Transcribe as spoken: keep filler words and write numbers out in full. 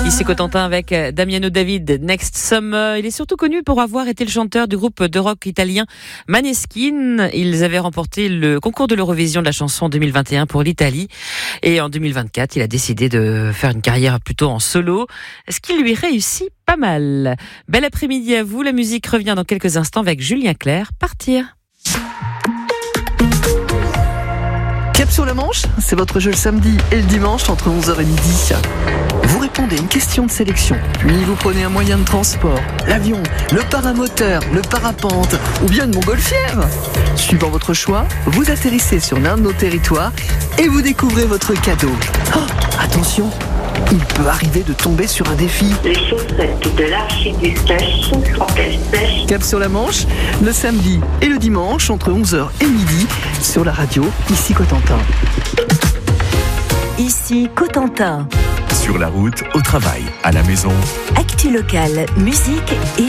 Ici Cotentin avec Damiano David, Next Summer. Il est surtout connu pour avoir été le chanteur du groupe de rock italien Maneskin. Ils avaient remporté le concours de l'Eurovision de la chanson deux mille vingt et un pour l'Italie. Et en deux mille vingt-quatre, il a décidé de faire une carrière plutôt en solo, ce qui lui réussit pas mal. Bel après-midi à vous. La musique revient dans quelques instants avec Julien Clerc. Partir. Cap sur la Manche, c'est votre jeu le samedi et le dimanche entre onze heures et midi. Vous répondez à une question de sélection, puis vous prenez un moyen de transport, l'avion, le paramoteur, le parapente ou bien une montgolfière. Suivant votre choix, vous atterrissez sur l'un de nos territoires et vous découvrez votre cadeau. Oh, attention, il peut arriver de tomber sur un défi. Les chaussettes de l'archiduchesse sont-elles sèches? Cap sur la Manche, le samedi et le dimanche entre onze heures et midi sur la radio, ici Cotentin. Ici Cotentin. Sur la route, au travail, à la maison. Actu locale, musique et